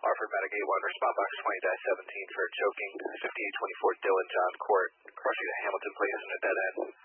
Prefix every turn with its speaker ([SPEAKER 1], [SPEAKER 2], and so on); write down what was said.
[SPEAKER 1] Hartford Medic 81, respond box 20-17 for choking, 5824 Dylan John Court, crossing to Hamilton Place in a dead end.